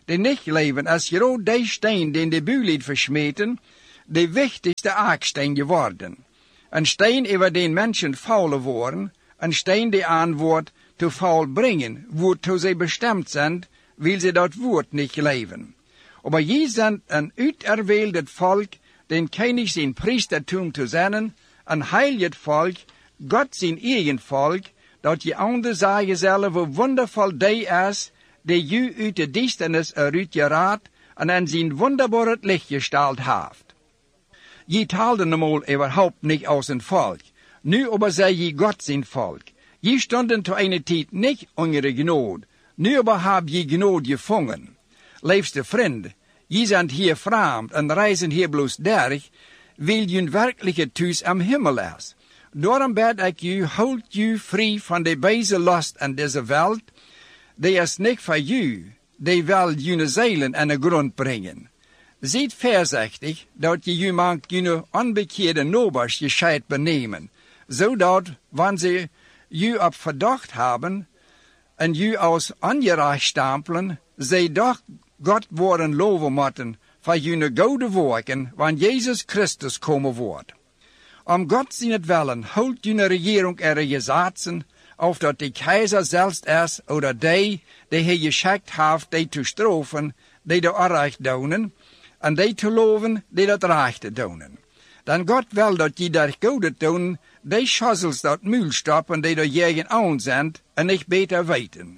die nicht leven, als groot die steen den de buurlied versmeten, de wichtigste aaksteen geworden. Een steen over den mensen faulen worden, een steen die antwoord te faul brengen, woortoe zij bestemd zijn, wil ze dat woord niet leven. Aber je zijn een uiterwähltes volk, den König zijn priestertum te zijn, een heilig volk, God zijn eigen volk, dat je anderen zeggen zullen hoe wondervol die is, die je uit de duisternis eruit geraad en aan zijn wonderbaar het licht gesteld heeft. Je taalde normaal überhaupt niet als een volk, nu aber zei je God zijn volk. Je stonden te eine tijd niet onder de genade, nu aber heb je genade gevangen. Liefste vriend, je zijn hier vreemd en reizen hier bloos derg, wil je werkelijke thuis am Himmel is. Daarom bid ik u, houd u vrij van de böse lust aan deze wereld, die is niet voor u, die wil je zeilen en een grond brengen. Ziet voorzichtig dat je mangt je onbekeerde nobers gescheit benemen, zodat, wanneer ze je op verdacht hebben en je als ongerecht stempelen, zij doch God worden loven moeten voor je goede werken, wanneer Jezus Christus komen wordt. Om God zijn het willen, houdt je regering er gezaten, of dat de keizer zelfs is, oder die hij geschikt heeft, die te straffen, die dat onrecht doen, en die te loven, die dat recht doen. Dan God wil dat je dat goede doen, die schazzels dat muil stoppen, die er jegen aan zijn, en niet beter weten.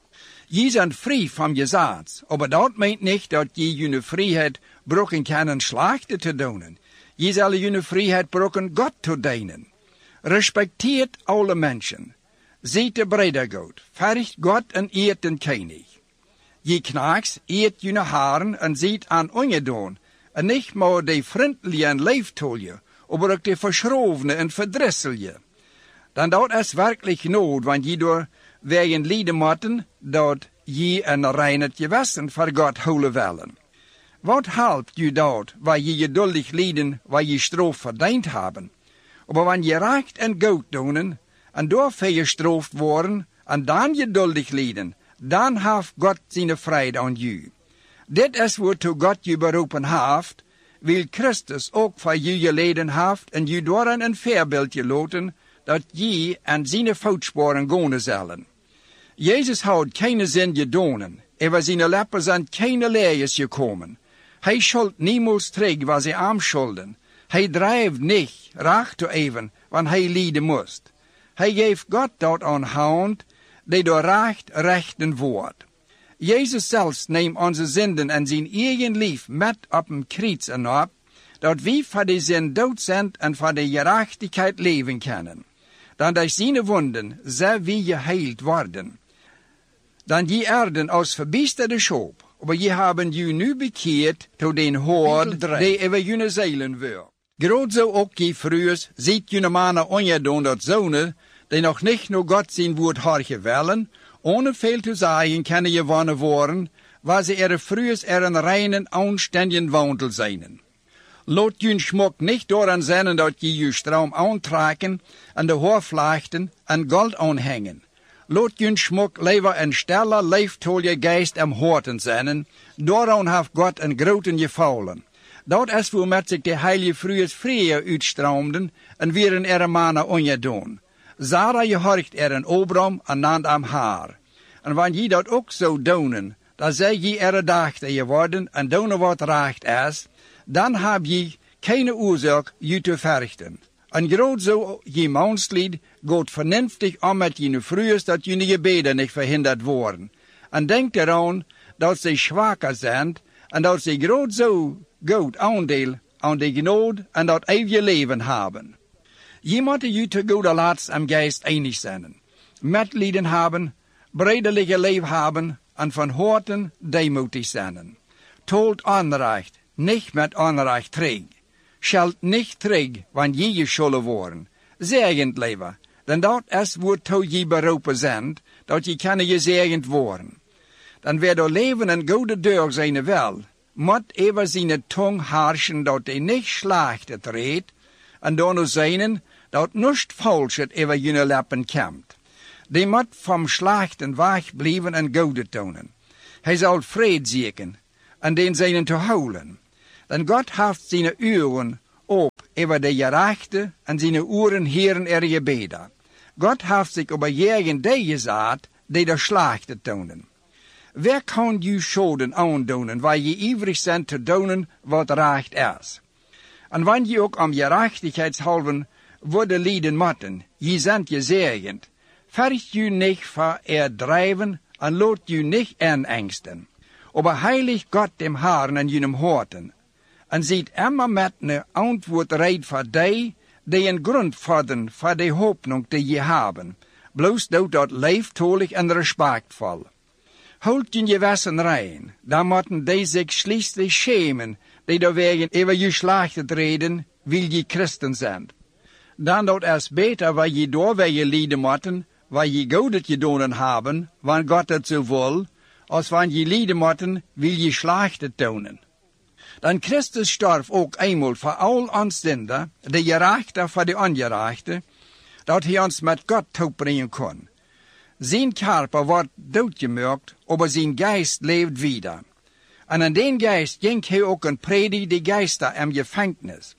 Je zijn vrij van je zaad, maar dat meent niet dat je je vrijheid broken kan slechte te doen. Je zal je vrijheid broken God te dienen. Respecteert alle mensen. Ziet de bredergoed, verricht God en eert den König. Je knaks eert je haren en ziet aan ongedaan, en niet maar de vriendelijke en leeftolje, maar ook de verschrovene en verdrisselje. Dan dat is werkelijk nood, want je door wegen lijden moeten, dat je een reinheid gewissen voor God houden willen. Wat helpt je dat, waar je geduldig lijden, waar je stroof verdiend hebben? Maar wanneer je recht en goed doen, en daarvoor gestraft worden, en dan geduldig lijden, dan heeft God zijn vrede aan je. Dit is waartoe God je beroepen heeft, wil Christus ook voor je geleden heeft, en je door een voorbeeld gelaten, dat je aan zijn voetsporen gaan zullen. Jezus had keine zin gedaan, over zijn lippen zijn keine leers gekomen. Hij schuld niemals terug wat ze hem schulden. Hij drijft niet recht te even, want hij lijden moest. Hij geeft God dat aan hand, die door recht rechten wordt. Jezus zelfs neemt onze zinden en zijn eigen lief met op een kruis en op, dat wij voor de zin dood zijn en voor de gerechtigheid leven kunnen. Dan door zijn wonden zijn wij geheild worden. Dan je erden als verbiesterde schop, maar je hebben je nu bekeerd tot den hoord die over je zeilen wil. Groot zo ook je vroegers ziet je mannen ongedaan dat zonen, die nog niet naar God zijn woord hargen willen, ohne veel te zeggen kunnen gewonnen worden, waar ze er vroegers een reinen, aanständigen wandel zijn. Laat je schmuck niet door zijn dat je stroom aantrekken en de hoorvlachten en gold aanhangen. Laat je schmuck liever een stille, leeftolje geest am horten zijn, daaraan heeft God een groten gevallen. Dat is waarmee zich de heilige vroegers vrije uitstroomden en weer er mannen ongedaan. Sarah gehorcht een Abraham en naam am haar. En wanneer je dat ook zou doen, dan zij je er dachten geworden en doen wat recht is, dan heb je geen oorzaak je te verrichten. En groot zo je manslied gaat vernünftig om met je vroegers dat je gebeden niet verhinderd worden. En denk eraan dat ze zwakker zijn en dat ze groot zo goed aandeel aan de genade en dat eeuwige leven hebben. Je moet je te goede laatst am geest einig zijn, medlijden hebben, bredelijke leven hebben en van horten deemoedig zijn. Tolt onrecht, niet met onrecht terug. Schalt niet terug, wanneer je schulden worden. Zegend leven, dan dat is waartoe je beroepen bent, dat je kan gezegend worden. Dan weer door leven een goede deur zijn wel, moet even zijn tong harschen dat hij niet slechte treedt, en dan zijn dat niets falsches over je lippen komt. Die moet vom slechten weg blijven en goede doen. Hij zal vrede zieken en den zijnen te houden. Dan God heeft zijn uren op over de gerechte en zijn oren heren je beden. God heeft zich over jegen die gezet die de slechte doen. Wer kan je schoden aandoen, waar je ivrig bent te doen wat recht is? En wanneer je ook om gerechtigheidshalve worden lijden moeten, je bent gezegend, vergt je niet verdrijven en laat je niet inengsten. Aber heilig Gott dem Herrn in jenem Horten, en ziet immer met een antwoord reed voor die een grond forderen voor de hoopnung die je hebben, bloos dat leeftolig en respectvol. Houd je gewissen rein, dan moeten die zich schließlich schämen, die daar wegen over je slachtet reden, wil je christen zijn. Dan dat is beter waar je door waar je lijden moeten, waar je godet gedaan hebben, wanneer God het zo wil, als wanneer je lijden moeten, wil je slachtet doen. Dan Christus stierf ook eenmaal voor al ons zinden, de gerechte voor de ongerechte, dat hij ons met God toebrengen kon. Zijn körper wordt doodgemaakt, aber zijn geest leeft wieder. En aan den geest ging hij ook een predig de geister in gevangenis.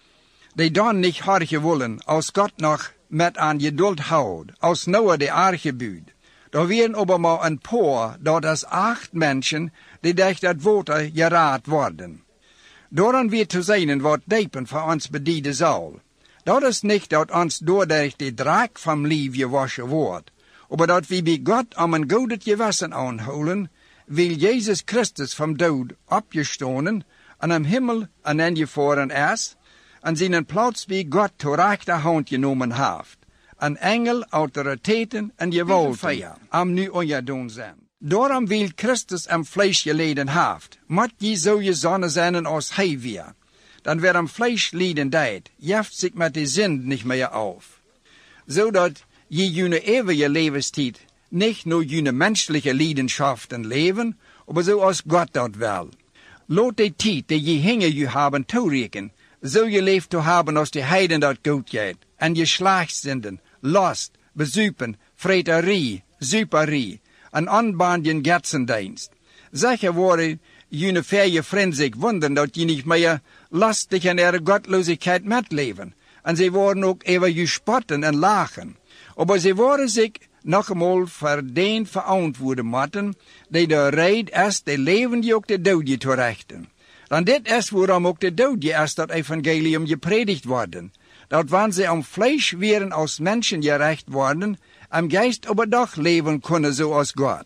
Die dan niet harde willen, als God nog met aan geduld houdt, als Noah de arche buurt. Daar werden aber maar een paar, dat is 8 mensen, die durch dat water geraad worden. Daarom weer te zijn wat diepen voor ons bedienen zal. Dat is niet dat ons door de draak van lief gewassen wordt, maar dat we bij God om een godet gewissen aanhouden, wil Jezus Christus van dood opgestonen en am Himmel en ingevaren is, en zijn plaats bij God ter rechterhand genomen heeft. Een engel, autoriteiten en gewalten am nu ongedaan zijn. Daarom wil Christus am vlees geleden heeft, moet je zo gezonnen zijn als hij weer. Dan wer am vlees lijden deed, jeft zich met de zin niet meer af. Zodat je jene eeuwige levenstijd niet nur jene menselijke leidenschaften leven, maar zoals God dat wil. Laat de tijd die je hingen je hebben toerekenen, zo je leeft te hebben als de heiden dat goed gaat, en je slaagszinden, last, bezuipen, vreterie, zuiperie, en aanbaanden getsendienst. Zeker worden jene verje vrienden zich wonderen dat je niet meer lastig en er godloosheid metleven, en ze worden ook over je spotten en lachen. Maar ze worden zich nog eenmaal verdiend verantwoorden moeten, die de reed is, de leven je ook de dood te rechten. Dan dit is waarom ook de dood is dat evangelium gepredigt worden. Dat wanneer ze om vlees werden als mensen gerecht worden, am geest overdag leven kunnen zoals God.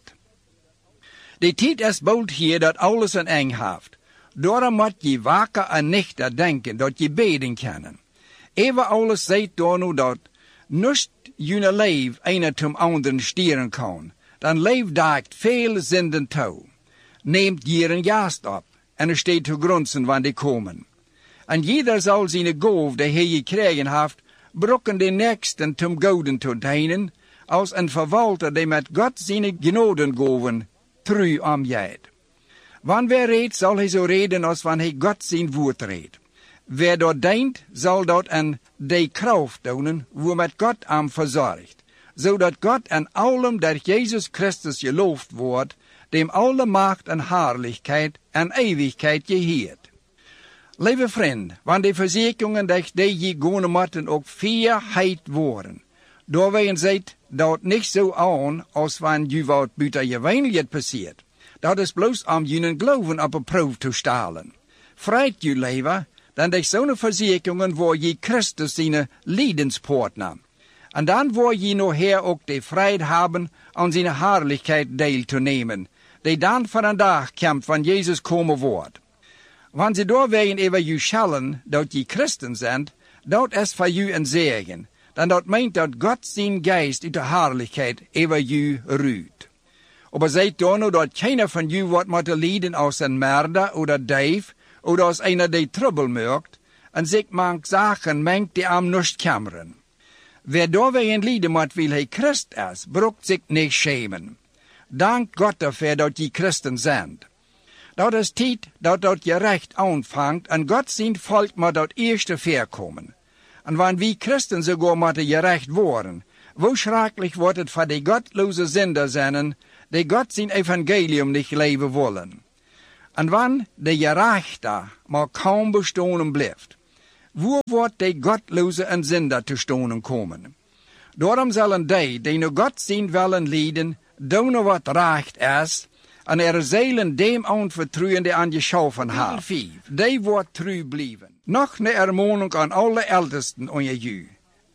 De tijd is bald hier dat alles een eng heeft. Daarom moet je waken en niet denken dat je beden kan. Even alles zegt door nu dat nust je leven een zum anderen stieren kan. Dan leeft daagt veel zinden toe. Neemt je een gast op en er steekt te grunzen wanneer die komen. En jeder zal zijn goof die hij gekregen heeft, brokken de neksten zum goden te dienen, als een verwalter die met God zijn genodengoven trouw omgaat. Wanneer hij redt, zal hij zo reden als wanneer hij God zijn woord redt. Wer dat dient, zal dat aan de kracht doen, wo met God aan verzorgt, zodat God en allem dat Jezus Christus geloofd wordt, dem alle macht en heerlijkheid en eeuwigheid geheert. Lieve vriend, wanneer de verzekeringen die je gaan moeten ook vierheid worden, doorwegen zit dat niet zo aan als wanneer je wat buiten je weinigheid passiert. Dat is bloos om je geloven op een proef te stellen. Vreit je leven, dan de zo'n verzekeringen waar je Christus zijn lijdenspartner. En dan wil je nog her ook de vrijheid hebben aan zijn heerlijkheid deel te nemen, die dan van een dag komt van Jezus komen wordt. Wanneer ze doorwegen over je schellen dat je christen bent, dat is voor je een zegen. Dan dat meent dat God zijn geest uit de heerlijkheid over je ruht. Maar zijt dan nu dat keiner van je wordt moeten lijden als een merder oder dief, oder als einer die trubbel maakt, en zich mank zaken mengt die am nust kammeren. Wer doorwegen lijden moet wil hij Christ is, broekt zich niet schämen. Dank God ervoor dat je christen zijn. Dat is tijd dat je recht aanvangt en God zijn volk moet dat eerste verkomen. En wanneer wie christen sogar moeten gerecht worden, hoe schrikkelijk wordt het voor de godloze zinder zijn, die Gott zijn evangelium nicht leven wollen. En wanneer de gerechte maar kaum bestonen blijft, wo wordt de godloze en zinder te stonen komen? Daarom zullen die nu God zien willen leiden, doen wat recht is, en er zeilen dem aan vertrouwen die aan geschaffen hebben. Die wordt trouw blijven. Nog een ermaning aan alle ältesten onder jullie.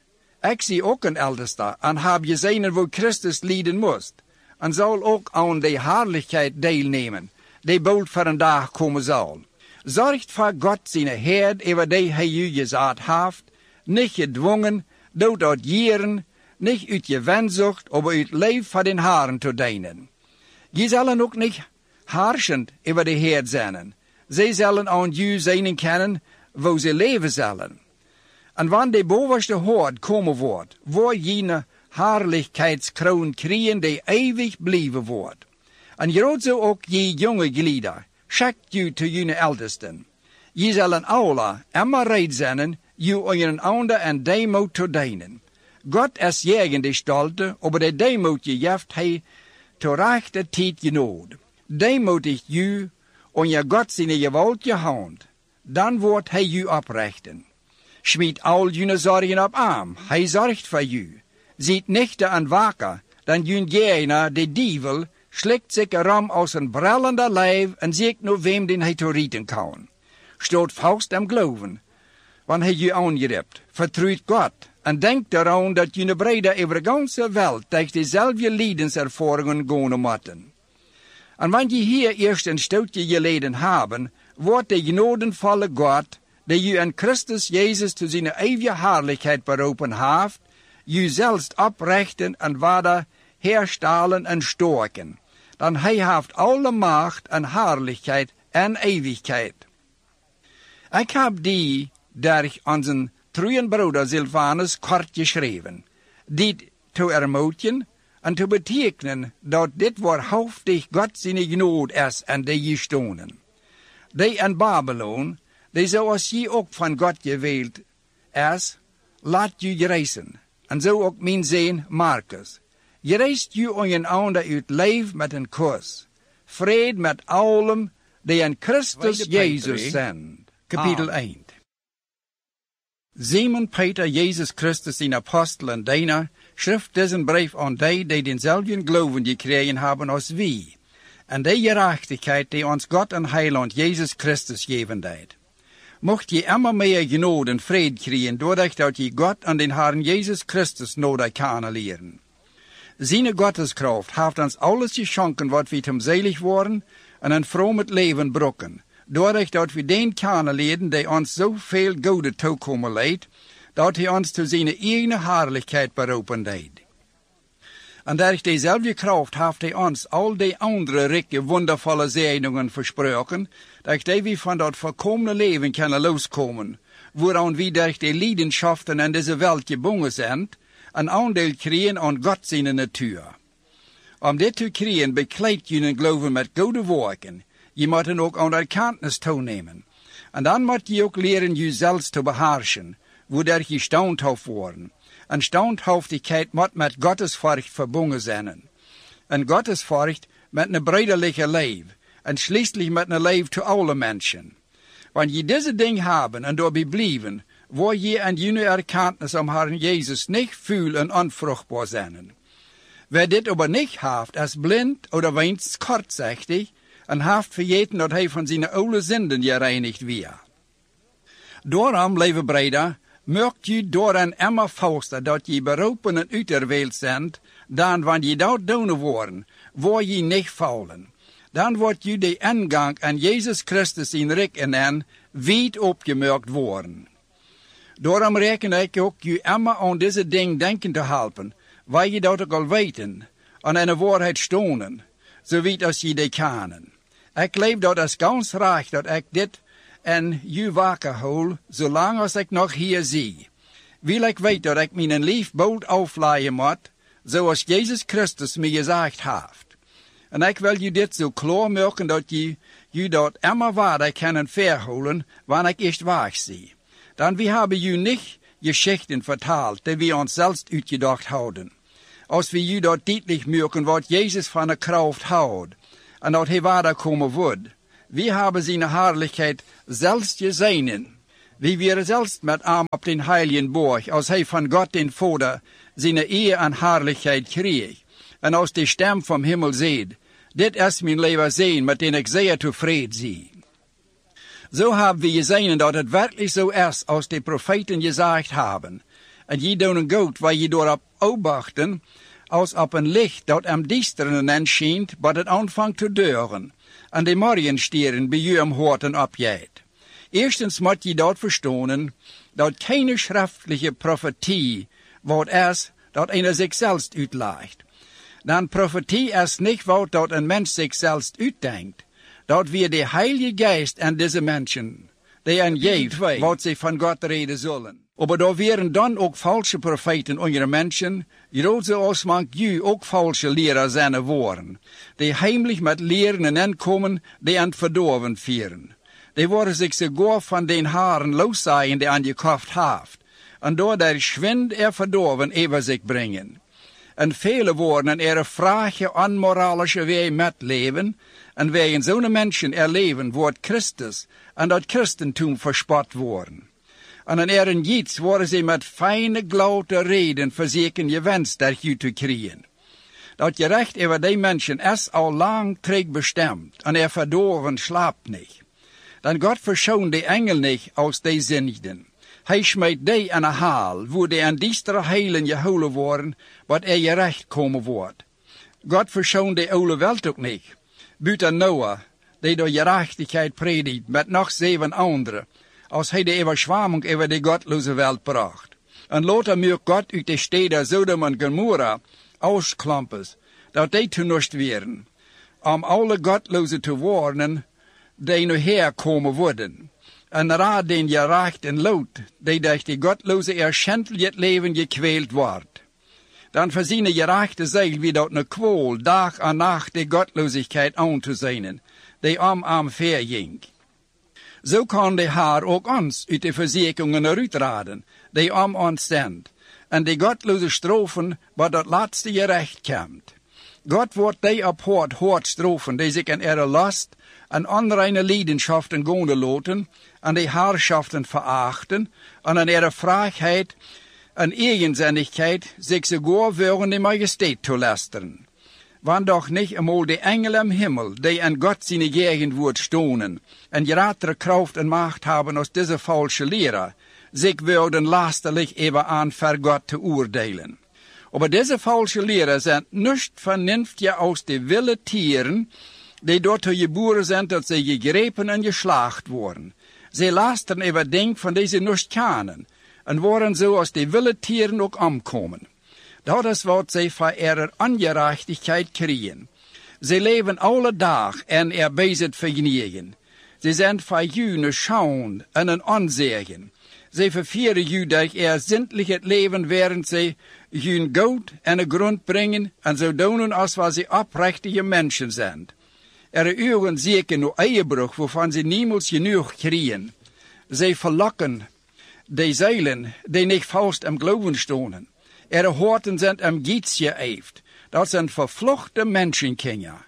Ik zie ook een älteste en heb gezien wo Christus lijden moest, en zal ook aan de heerlijkheid deelnemen, die bald voor een dag komen zal. Zorgt voor God zijn herd over die hij u gezegd heeft, niet gedwongen, dood uit jaren, niet uit je wensucht, maar uit leven voor den Herren te dienen. Je zullen ook niet herrschend over de herd zijn. Zij zullen aan u zijn kennen, wo ze leven zullen. En wanneer de bovenste hoort komen wordt, waar jene heerlijkheidskroon krijgen die eeuwig blijven wordt. En groot zo ook je jonge glieder, schakt u te jene ältesten. Je zullen alle immer reid zijn, u aan een ander en deemoed te dienen. God is jegen de stolte, aber de deemoed je jeft hij te rechte tijd genood. Deemoedigt u aan je God zijn gewaltige hand, dan wordt hij u oprechten. Schmied al jene zorgen op arm, hij zorgt voor u. Ziet nichte en wakker, dan jun jena de dievel slikt zich een ram aus een brellende lijf en ziet nu wem den hij te rieten kan. Stoot vast am geloven, wanneer hij u aangrijpt, vertrouwt God en denkt eraan dat jene breder over de ganze wereld tegen dezelfde leidenservaringen gaan moeten. En wanneer je hier eerst een stootje geleden hebben, wordt de genodenvolle God, die u in Christus Jezus te zijn eeuwige heerlijkheid beroepen heeft, u zelfs oprechten en waarde herstellen en sterken. Dan hij heeft alle macht en heerlijkheid en eeuwigheid. Ik heb die door onze trouwe broeder Silvanus kort geschreven, dit te ermutigen en te betekenen dat dit waarhaftig God zijn genade is en die je stonen. Die in Babylon, die zoals je ook van God gewild is, laat je reizen. En zo ook mijn zoon Marcus. Je reist je aan een ander uit leven met een kus. Vrede met allen die in Christus Jezus zijn. Kapitel 1. Simon Peter, Jezus Christus, zijn apostel en diener, schrift deze brief aan die denzelfden geloven gekregen hebben als wij. En die gerechtigheid die ons God en Heiland Jezus Christus geven deed. Mocht je immer meer genade en vrede krijgen, doordat dat je God en den Herrn Jezus Christus nodig kan leren. Zijn Gotteskraft heeft ons alles geschonken wat we hem selig worden en een vroom leven brokken, doordat dat we den kan leren die ons zoveel goede toekomen leidt, dat hij ons te zijn eigen heerlijkheid beroepen deed. En door dezelfde kracht heeft hij ons al die andere rijke, wondervolle zegeningen versproken, dat we van dat volkomene leven kunnen loskomen, waaraan we door de leidenschaften in deze wereld gebonden zijn, een aandeel krijgen aan God zijn natuur. Om dit te krijgen, bekleedt je een geloven met goede werken. Je moet het ook aan erkennis toenemen. En dan moet je ook leren jezelf te beheersen, waardoor je standhaft worden. En standhaftigheid moet met Gottesfurcht verbonden zijn. En Gottesfurcht met een broederlijke leven. En schließlich met een leven te alle mensen. Wanneer je deze ding hebben en daarbij blijven, waar je en jullie erkennis om Herrn Jezus niet vuil en onvruchtbaar zijn. Wer dit aber niet heeft, is blind oder wenigstens kortzichtig en heeft vergeten dat hij van zijn oude zinden gereinigd weer. Daarom, lieve breder, merkt je door en immer vaster dat je beroepen en uiterweeld bent, dan wanneer je dat doen worden, waar je niet faulen. Dan wordt je de ingang aan Jezus Christus in rijk en wijd opgemerkt worden. Daarom reken ik ook je immer aan deze ding denken te helpen, waar je dat ook al weten, en in de waarheid stonen, zowiet als je die kan. Ik leef dat als gans recht dat ik dit en je wakker hou, zolang als ik nog hier zie. Wil ik weet dat ik mijn lief bold afleiden moet, zoals Jezus Christus me gezegd heeft. En ik wil je dit zo klaar maken dat je dat immer waardig kunnen verhouden, wanneer ik echt weg zie. Dan we hebben je niet geschichten vertaald, die we ons zelfs uitgedacht houden. als we u dat duidelijk maken wat Jezus van de kracht houdt, en dat hij wederkomen wordt. We hebben zijn herrlichkeit zelfs gezien. We waren zelfs met hem op den heiligen borg, als hij van God den Vader zijn eer en herrlichkeit kreeg. En als de stem van hemel zei, dit is mijn leven zijn, met den ik zeer tevreden zie. Zo hebben we gezien dat het werkelijk zo is, als de profeten gezegd hebben. En je doen een goed waar je door op opwachten, als op een licht dat am diesteren schijnt, wat het aanvangt te deuren, en de morgenstieren bij je am horten opjaagt. Eerstens moet je dat verstaan, dat keine schriftelijke profetie wat is, dat een zichzelf uitlegt. Dan profetie is niet wat dat een mens zichzelf uitdenkt. Dat weer de Heilige Geest aan deze mensen, die aan geeft, wat ze van God reden zullen. Maar daar waren dan ook valse profeten onder mensen, groot zoals mank ju ook valse leraar zijn worden, die heimelijk met leren en komen die aan het verdorven vieren. Die worden zich sogar van den haren loszaaien die aan je kracht heeft, en door der schwind verdorven over zich brengen. En vele worden er vrage onmoralische wij met leven, en wij in zo'n mensen erleven wordt Christus en dat Christentum verspot worden. En in eren iets worden ze met fijne glaute reden verzekeren je wens daartoe te krijgen. Dat je recht over die mensen is al lang terug bestemd, en verdorven slaapt niet. Dan God verschoont de engel niet als die zinnigen. Hij smijt die aan een haal, waar die aan diestere heilen gehouden worden, wat je recht komen wordt. God verschoont de oude welt ook niet. Buiten Noah, die door gerechtigheid predikt met nog 7 anderen, als hij de overschwamming over de godloze welt bracht. En later moet God uit de steden Sodom en Gomorra ausklampen, dat die tenust werden, om alle godloze te warnen, die nu herkomen worden. En raad den gerechten Lot, die durch de godloze erschentel het leven gekweeld wordt. Dan verzinnen gerechte zeil wie dat ne kwol dag en nacht de godlosigheid aan te zijn, die am verging. Zo kan de Heer ook ons uit de verzekeringen eruitraden, die ons zendt, en de godloze strofen wat dat laatste gerecht komt. God wordt die op hoort strofen, die zich in ihre last en onreine leidenschaften gaan laten, en die herrschaften verachten, en in ihre vrijheid en eigenzinnigheid zich sogar würden de majesteit toelasteren. Want doch niet eenmaal de engelen im Himmel, die in God zijn gegend wordt stonen, en grotere kracht en macht hebben als deze falsche leraar, zich worden lasterlijk even aan voor God te oordelen. Maar deze falsche leraar zijn niet vernünftiger als de wilde tieren, die door te geboren zijn dat ze gegrepen en geslacht worden. Ze lasteren over dingen van deze niet kennen, en worden zo als de wilde tieren ook omkomen. Dat is wat zij van ihre ongerechtigheid krijgen. Ze leven alle dag en bezit vergenigen. Ze zijn van u een schaun en een onzegen. Ze vervieren u durch zindelijk het leven, während ze hun goud en een grond brengen en zo doen als wat ze oprechtige mensen zijn. Uren zeker no eiebrug, waarvan ze niemals genoeg krijgen. Ze verlokken de zeilen die niet vast am geloven stonen. Horten zijn am giets geëeft. Dat zijn vervlochte menschenkinderen.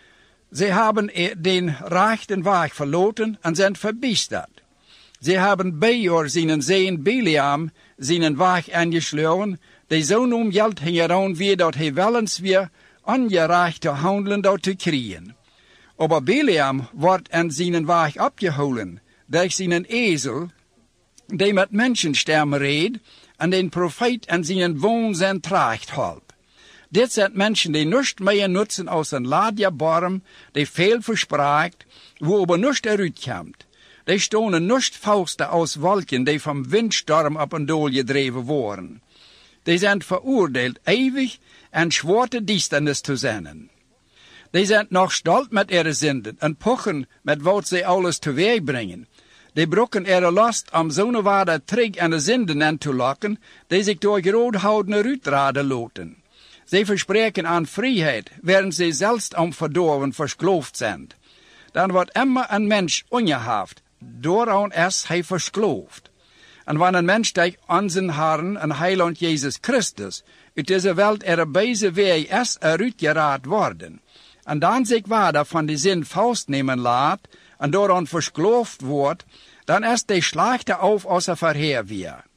Ze hebben den rechten weg verloten en zijn verbiesterd. Ze hebben bij zijn zeen Biliam zijn weg aangesloten, die zo'n om geld hing eraan weer dat hij wellens weer ongerechte handelen dat te krijgen. Maar Biliam wordt aan zijn weg opgehouden, door zijn ezel, die met menschenstemmen reed, en den profeet en zijn woon zijn tracht help. Dit zijn mensen die niets meer nutzen als een ladjabarm, die veel verspraakt, wo aber niets eruit komt. Die stonen niets vausten als wolken die vom windstorm op een dool gedreven worden. Die zijn veroordeeld eeuwig en zwarte diestenis te zijn. Die zijn nog stolz met ihre zinden en pochen met wat ze alles teweeg brengen. Die brokken ihre last om zo'n waarde terug aan de zinden aan te lokken, die zich door groot houden uitraden laten. Ze verspreken aan vrijheid, während ze zelfs om verdorven verskloofd zijn. Dan wordt immer een mens ongehaft, dooraan is hij verskloofd. En wanneer een mens tegen onze Herren en Heiland Jezus Christus uit deze wereld erbij weer eerst eruit geraad worden, en dan zich waarder van die zin vastnemen laat, en daaraan verskloofd wordt, dan is de slechte auf onze verheer weer.